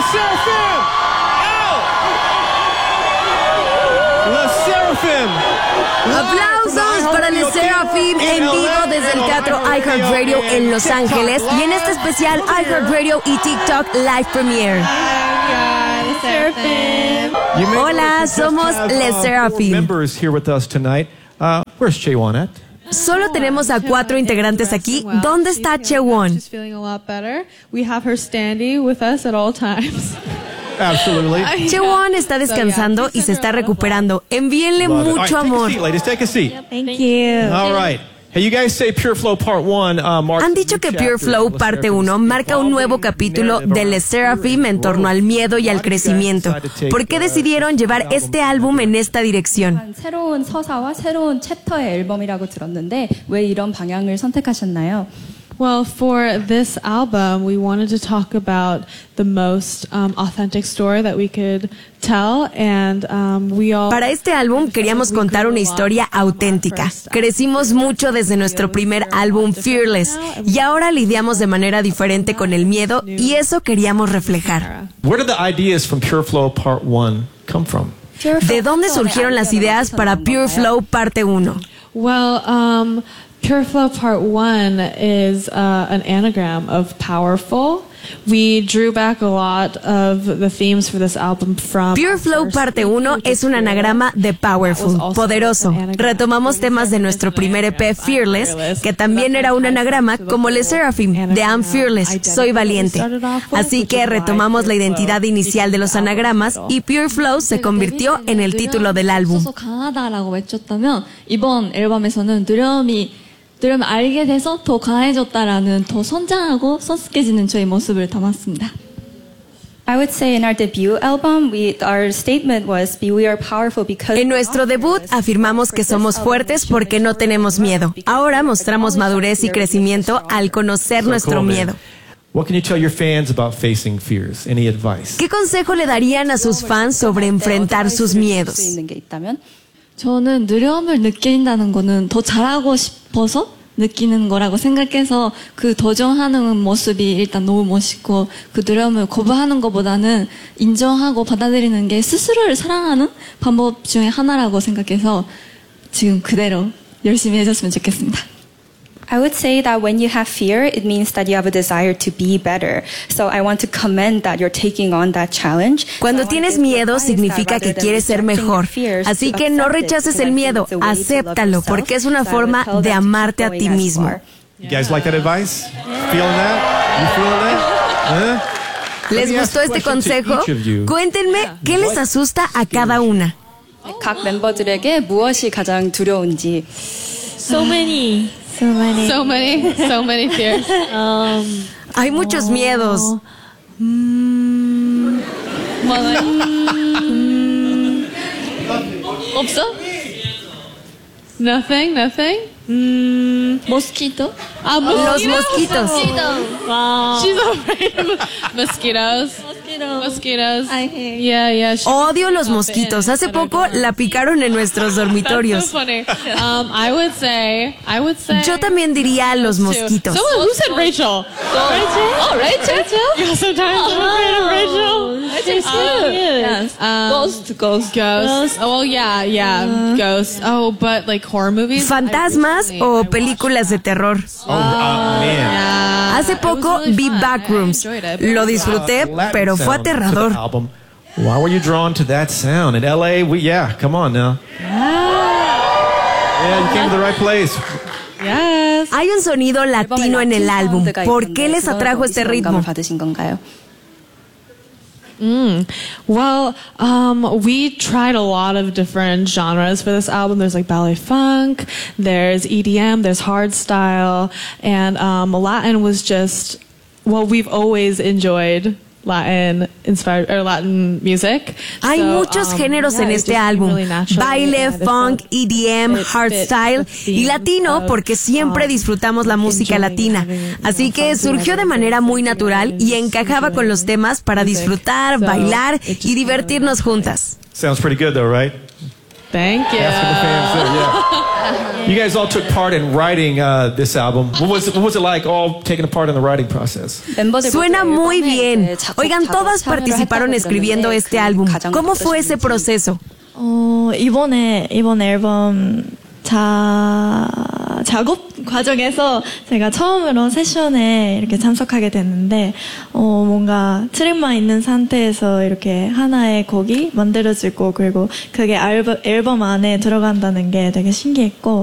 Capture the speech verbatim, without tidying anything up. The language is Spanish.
Seraphim! Ow! Les Seraphim! Aplausos para Les Seraphim en vivo desde el Teatro iHeartRadio en Los Ángeles y en este especial iHeartRadio y TikTok Live Premiere. Hola, somos Les Seraphim. Members here with us tonight. Uh, where's Chaewon at? Solo tenemos a cuatro integrantes aquí. ¿Dónde está Chaewon? She's feeling a lot better. We have her standing with us at all times. Absolutely. Chaewon está descansando y se está recuperando. Envíenle mucho amor. Ladies, take a seat. Thank you. All right. Hey, you guys say Pure Flow Part one. Uh, marks Han dicho que Pure Flow Parte uno marca un nuevo capítulo de Les Seraphim en torno al miedo y al crecimiento. ¿Por qué decidieron llevar este álbum en esta dirección? 새로운 서사와 새로운 챕터의 앨범이라고 들었는데 왜 이런 방향을 선택하셨나요? Well, for this album, we wanted to talk about the most um, authentic story that we could tell, and um, we all. Para este álbum queríamos contar una historia auténtica. Crecimos mucho desde nuestro primer álbum Fearless y ahora lidiamos de manera diferente con el miedo y eso queríamos reflejar. Where did the ideas from Pure Flow Part one come from? ¿De dónde surgieron las ideas para Pure Flow Parte uno? Well, um, Pure Flow Part one is uh, an anagram of powerful. We drew back a lot of the themes for this album from Pure Flow Parte uno es un anagrama de powerful, poderoso. Retomamos temas de nuestro primer E P Fearless, que también era un anagrama como Les Seraphim, de I'm Fearless, soy valiente. Así que retomamos la identidad inicial de los anagramas y Pure Flow se convirtió en el título del álbum. 강하다라고 외쳤다면 이번 앨범에서는 두려움이 두려움을 알게 돼서 더 강해졌다라는 더 성장하고 성숙해지는 저희 모습을 담았습니다. I would say in our debut album, we, our statement was, we are powerful because... En nuestro debut afirmamos que somos fuertes porque no tenemos miedo. Ahora mostramos madurez y crecimiento al conocer nuestro miedo. What can you tell your fans about facing fears? Any advice? ¿Qué consejo le darían a sus fans sobre enfrentar sus miedos? 저는 두려움을 느낀다는 거는 더 잘하고 싶어서 느끼는 거라고 생각해서 그 도전하는 모습이 일단 너무 멋있고 그 두려움을 거부하는 것보다는 인정하고 받아들이는 게 스스로를 사랑하는 방법 중에 하나라고 생각해서 지금 그대로 열심히 해줬으면 좋겠습니다. I would say that when you have fear, it means that you have a desire to be better. So I want to commend that you're taking on that challenge. Cuando tienes miedo significa que quieres ser mejor. Así que no rechaces el miedo, acéptalo, porque es una forma de amarte a ti mismo. You guys like that advice? Feeling that? You feeling that? Huh? ¿Les gustó este consejo? Cuéntenme qué les asusta a cada una. 각 멤버들에게 무엇이 가장 두려운지. So many. So many. So many. So many fears. Um, Hay muchos miedos. 음, 없어? Nothing. Nothing. 음, mosquito. Ah, Los mosquitos. Wow. She's afraid of mosquitoes. Mosquito. Mosquitoes. I hate. Yeah, yeah. she- Odio los mosquitos. Hace poco la picaron en nuestros That's so dormitorios. funny. Um, I would say, I would say. Yo también diría los mosquitos. Someone who said Rachel. Rachel. Oh, Rachel. Yeah, sometimes I'm afraid of Rachel. Rachel's Um, Yes. Um, Ghost. Ghost. Ghosts. Oh, well, yeah, yeah. Ghosts. Oh, but like horror movies. Fantasmas o películas de terror. Oh, uh, man. Hace poco vi Backrooms. Lo disfruté, pero fue aterrador. Why were you drawn to that sound? In L A, we, yeah, come on now. Yeah, you came to the right place. Yes. Hay un sonido latino en el álbum. ¿Por qué les atrajo este ritmo? Mm. Well, um, we tried a lot of different genres for this album. There's like ballet funk, there's E D M, there's hardstyle, and um, Latin was just, well, we've always enjoyed Latin inspired or Latin music. Hay So, muchos um, géneros yeah, en it este just came álbum. really naturally, Baile, and it funk, felt- E D M, it fit hardstyle the theme y latino of, porque siempre um, disfrutamos la música enjoying latina. having, you Así know, que fun surgió de together, manera muy together, natural y and encajaba con los temas para music. disfrutar, So, bailar it just y divertirnos really juntas. Sounds pretty good though, right? Thank you. Ask for the fans, so, yeah. You guys all took part in writing uh, this album. What was, what was it like all taking part in the writing process? Suena muy bien. Oigan, todas participaron escribiendo este álbum. ¿Cómo fue ese proceso? 어, 이번에 이번 앨범 자 작업 과정에서 제가 처음으로 세션에 이렇게 참석하게 됐는데 어, 뭔가 트랙만 있는 상태에서 이렇게 하나의 곡이 만들어지고 그리고 그게 앨범, 앨범 안에 들어간다는 게 되게 신기했고